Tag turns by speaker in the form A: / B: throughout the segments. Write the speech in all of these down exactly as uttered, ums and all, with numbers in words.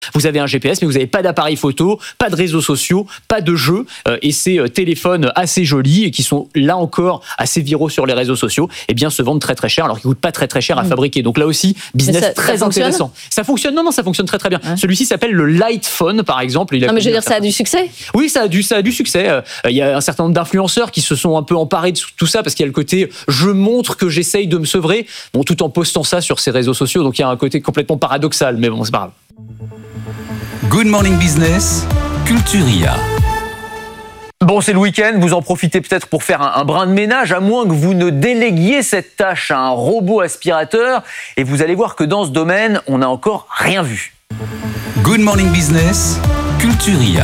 A: Vous avez un G P S, mais vous n'avez pas d'appareil photo, pas de réseaux sociaux, pas de jeux. Euh, et ces euh, téléphones assez jolis et qui sont là encore assez viraux sur les réseaux sociaux, eh bien, se vendent très très cher, alors qu'ils ne coûtent pas très très cher à mmh. fabriquer. Donc là aussi, business ça, très ça intéressant. Ça fonctionne Non, non, ça fonctionne très très bien. Ouais. Celui-ci s'appelle le Light Phone, par exemple. Il a
B: non, mais je veux dire, ça a du succès.
A: Oui, ça a du, ça a du succès. Euh, il y a un certain nombre d'influenceurs qui se sont un peu emparés de tout ça parce qu'il y a le côté je montre que j'essaye de me sevrer, bon, tout en postant ça sur ces réseaux sociaux. Donc il y a un côté complètement paradoxal, mais bon, c'est pas grave.
C: Good Morning Business, Culturia.
A: Bon, c'est le week-end, vous en profitez peut-être pour faire un, un brin de ménage, à moins que vous ne déléguiez cette tâche à un robot aspirateur. Et vous allez voir que dans ce domaine, on n'a encore rien vu.
C: Good Morning Business, Culturia.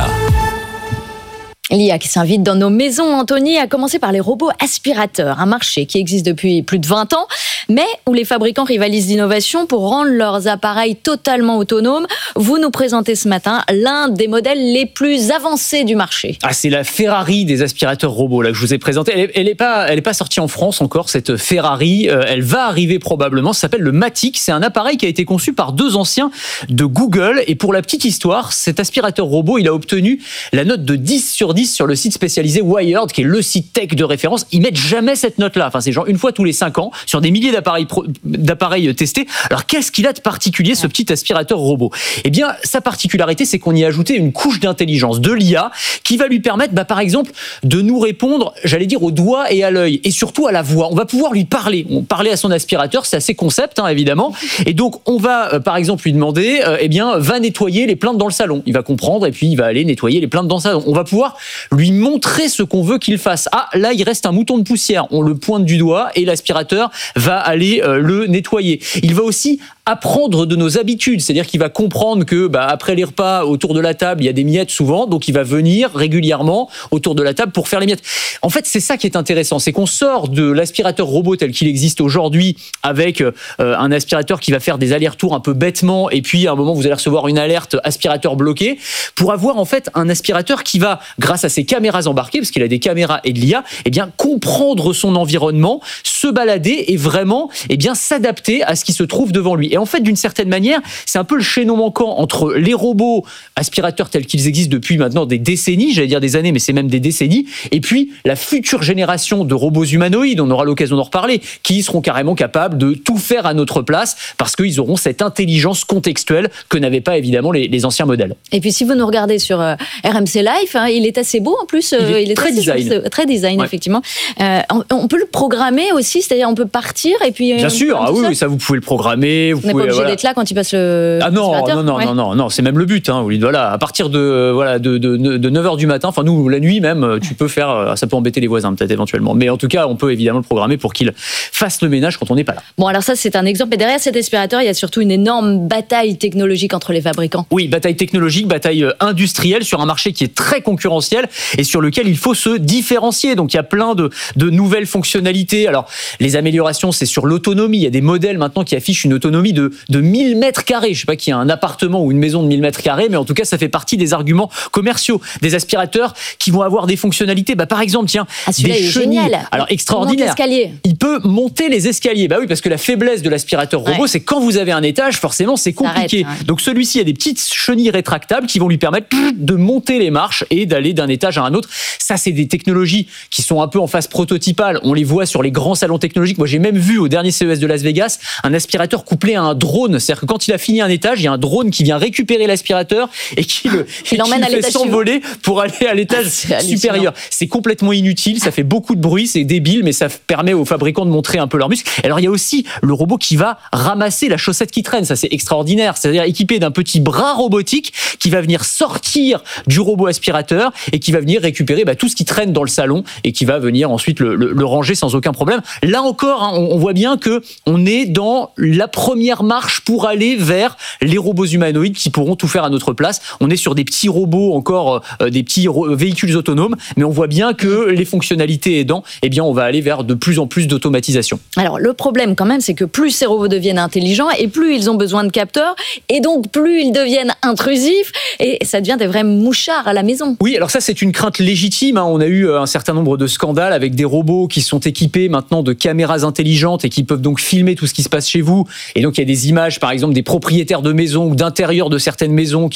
B: L'I A qui s'invite dans nos maisons, Anthony, a commencé par les robots aspirateurs, un marché qui existe depuis plus de vingt ans, mais où les fabricants rivalisent d'innovation pour rendre leurs appareils totalement autonomes. Vous nous présentez ce matin l'un des modèles les plus avancés du marché.
A: Ah, c'est la Ferrari des aspirateurs robots là, que je vous ai présenté. Elle n'est elle est pas, elle est pas sortie en France encore, cette Ferrari. Euh, elle va arriver probablement. Ça s'appelle le Matic. C'est un appareil qui a été conçu par deux anciens de Google. Et pour la petite histoire, cet aspirateur robot, il a obtenu la note de dix sur dix sur le site spécialisé Wired, qui est le site tech de référence. Ils mettent jamais cette note-là. Enfin, c'est genre une fois tous les cinq ans, sur des milliers d'appareils, pro, d'appareils testés. Alors, qu'est-ce qu'il a de particulier, ce petit aspirateur robot ? Eh bien, sa particularité, c'est qu'on y a ajouté une couche d'intelligence, de l'I A, qui va lui permettre, bah, par exemple, de nous répondre, j'allais dire, au doigt et à l'œil, et surtout à la voix. On va pouvoir lui parler. On parler à son aspirateur, c'est assez concept, hein, évidemment. Et donc, on va, euh, par exemple, lui demander, euh, eh bien, va nettoyer les plaintes dans le salon. Il va comprendre, et puis il va aller nettoyer les plaintes dans le salon. On va pouvoir lui montrer ce qu'on veut qu'il fasse. Ah, là, il reste un mouton de poussière. On le pointe du doigt et l'aspirateur va aller euh, le nettoyer. Il va aussi apprendre de nos habitudes, c'est-à-dire qu'il va comprendre que bah, après les repas autour de la table, il y a des miettes souvent, donc il va venir régulièrement autour de la table pour faire les miettes. En fait, c'est ça qui est intéressant, c'est qu'on sort de l'aspirateur robot tel qu'il existe aujourd'hui avec euh, un aspirateur qui va faire des allers-retours un peu bêtement et puis à un moment vous allez recevoir une alerte aspirateur bloqué pour avoir en fait un aspirateur qui va, grâce à ses caméras embarquées, parce qu'il a des caméras et de l'I A, eh bien comprendre son environnement, se balader et vraiment eh bien s'adapter à ce qui se trouve devant lui. Et en fait, d'une certaine manière, c'est un peu le chaînon manquant entre les robots aspirateurs tels qu'ils existent depuis maintenant des décennies, j'allais dire des années, mais c'est même des décennies, et puis la future génération de robots humanoïdes, on aura l'occasion d'en reparler, qui seront carrément capables de tout faire à notre place parce qu'ils auront cette intelligence contextuelle que n'avaient pas évidemment les, les anciens modèles.
B: Et puis si vous nous regardez sur euh, R M C Live, hein, il est assez beau en plus.
A: Il est,
B: euh, il est
A: très,
B: assez
A: design.
B: Chouette, très design. Ouais. Effectivement. Euh, on, on peut le programmer aussi, c'est-à-dire on peut partir et puis...
A: Bien sûr, ah oui, oui, ça vous pouvez le programmer. Vous
B: on n'est pas obligé voilà. d'être là quand il passe le...
A: Ah non, non, non, ouais. non, non, non, c'est même le but. Hein, voilà, à partir de, voilà, de, de, de neuf heures du matin, enfin nous, la nuit même, tu peux faire... Ça peut embêter les voisins peut-être éventuellement. Mais en tout cas, on peut évidemment le programmer pour qu'il fasse le ménage quand on n'est pas là.
B: Bon, alors ça, c'est un exemple. Mais derrière cet aspirateur, il y a surtout une énorme bataille technologique entre les fabricants.
A: Oui, bataille technologique, bataille industrielle sur un marché qui est très concurrentiel et sur lequel il faut se différencier. Donc, il y a plein de, de nouvelles fonctionnalités. Alors, les améliorations, c'est sur l'autonomie. Il y a des modèles maintenant qui affichent une autonomie de, de mille mètres carrés. Je ne sais pas qu'il y a un appartement ou une maison de mille mètres carrés, mais en tout cas, ça fait partie des arguments commerciaux. Des aspirateurs qui vont avoir des fonctionnalités. Bah, par exemple, tiens,
B: ah,
A: des chenilles.
B: Génial.
A: Alors, extraordinaire.
B: Il
A: peut monter les escaliers. Bah oui, parce que la faiblesse de l'aspirateur robot, ouais. c'est quand vous avez un étage, forcément, c'est compliqué. Arrête, ouais. Donc, celui-ci a des petites chenilles rétractables qui vont lui permettre de monter les marches et d'aller d'un étage à un autre. Ça, c'est des technologies qui sont un peu en phase prototypale. On les voit sur les grands salons technologiques. Moi, j'ai même vu au dernier C E S de Las Vegas un aspirateur couplé à un drone. C'est-à-dire que quand il a fini un étage, il y a un drone qui vient récupérer l'aspirateur et qui le,
B: et qui l'emmène
A: le
B: à
A: fait
B: l'étage
A: s'envoler pour aller à l'étage ah, supérieur. C'est complètement inutile. Ça fait beaucoup de bruit. C'est débile, mais ça permet aux fabricants de montrer un peu leurs muscles. Alors, il y a aussi le robot qui va ramasser la chaussette qui traîne. Ça, c'est extraordinaire. C'est-à-dire équipé d'un petit bras robotique qui va venir sortir du robot aspirateur et qui va venir récupérer bah, tout ce qui traîne dans le salon et qui va venir ensuite le, le, le ranger sans aucun problème. Là encore, hein, on, on voit bien que on est dans la première marche pour aller vers les robots humanoïdes qui pourront tout faire à notre place. On est sur des petits robots encore, euh, des petits ro- véhicules autonomes, mais on voit bien que les fonctionnalités aidant, eh bien, on va aller vers de plus en plus d'automatisation.
B: Alors, le problème quand même, c'est que plus ces robots deviennent intelligents et plus ils ont besoin de capteurs et donc plus ils deviennent intrusifs et ça devient des vrais mouchards à la maison.
A: Oui, alors ça, c'est une crainte légitime. Hein. On a eu un certain nombre de scandales avec des robots qui sont équipés maintenant de caméras intelligentes et qui peuvent donc filmer tout ce qui se passe chez vous. Et donc, il y a des images, par exemple, des propriétaires de maisons ou d'intérieur de certaines maisons